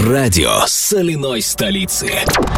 Радио соляной столицы.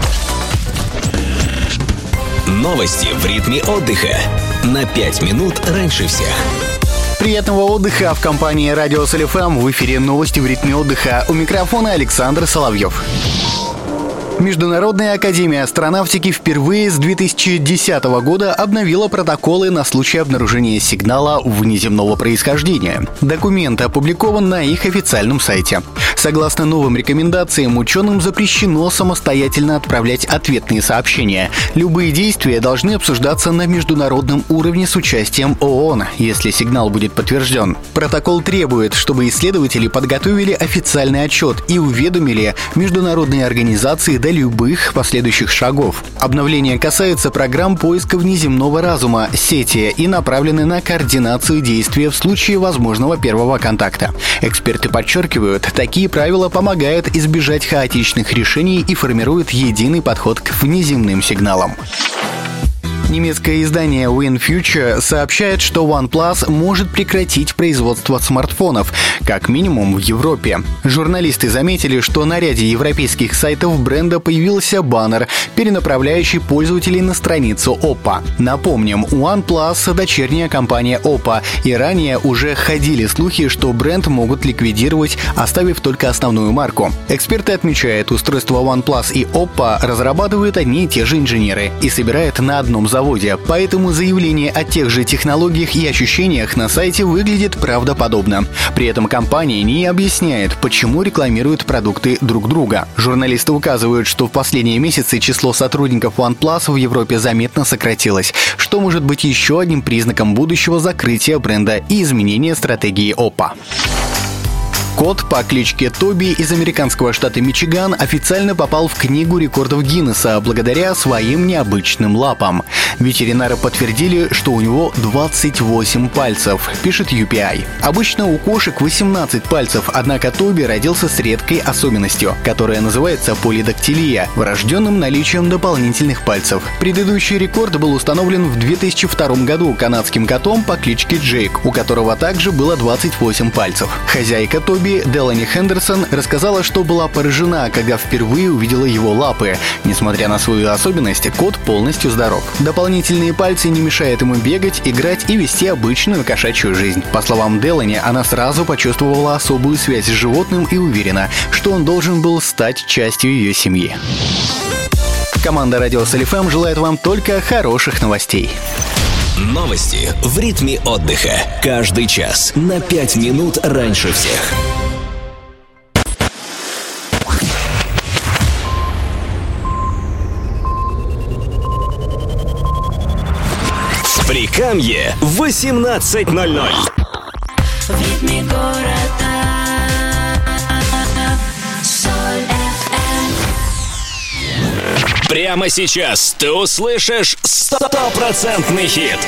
Новости в ритме отдыха. На 5 минут раньше всех. Приятного отдыха в компании Радио Соль ФМ. В эфире новости в ритме отдыха. У микрофона Александр Соловьев. Международная академия астронавтики впервые с 2010 года обновила протоколы на случай обнаружения сигнала внеземного происхождения. Документ опубликован на их официальном сайте. Согласно новым рекомендациям, ученым запрещено самостоятельно отправлять ответные сообщения. Любые действия должны обсуждаться на международном уровне с участием ООН, если сигнал будет подтвержден. Протокол требует, чтобы исследователи подготовили официальный отчет и уведомили международные организации до любых последующих шагов. Обновление касается программ поиска внеземного разума, сети и направлены на координацию действия в случае возможного первого контакта. Эксперты подчеркивают, такие правила помогают избежать хаотичных решений и формируют единый подход к внеземным сигналам. Немецкое издание WinFuture сообщает, что OnePlus может прекратить производство смартфонов, как минимум в Европе. Журналисты заметили, что на ряде европейских сайтов бренда появился баннер, перенаправляющий пользователей на страницу Oppo. Напомним, OnePlus — дочерняя компания Oppo, и ранее уже ходили слухи, что бренд могут ликвидировать, оставив только основную марку. Эксперты отмечают, устройства OnePlus и Oppo разрабатывают одни и те же инженеры и собирают на одном заводе. Поэтому заявление о тех же технологиях и ощущениях на сайте выглядит правдоподобно. При этом компания не объясняет, почему рекламируют продукты друг друга. Журналисты указывают, что в последние месяцы число сотрудников OnePlus в Европе заметно сократилось, что может быть еще одним признаком будущего закрытия бренда и изменения стратегии Oppo. Кот по кличке Тоби из американского штата Мичиган официально попал в Книгу рекордов Гиннесса благодаря своим необычным лапам. Ветеринары подтвердили, что у него 28 пальцев, пишет UPI. Обычно у кошек 18 пальцев, однако Тоби родился с редкой особенностью, которая называется полидактилия, врожденным наличием дополнительных пальцев. Предыдущий рекорд был установлен в 2002 году канадским котом по кличке Джейк, у которого также было 28 пальцев. Хозяйка Тоби Делани Хендерсон рассказала, что была поражена, когда впервые увидела его лапы. Несмотря на свою особенность, кот полностью здоров. Дополнительные пальцы не мешают ему бегать, играть и вести обычную кошачью жизнь. По словам Делани, она сразу почувствовала особую связь с животным и уверена, что он должен был стать частью ее семьи. Команда Радио Соль ФМ желает вам только хороших новостей. Новости в ритме отдыха. Каждый час на 5 минут раньше всех. Прикамье 18:00. В ритме города Соль FM. Прямо сейчас ты услышишь 100% хит.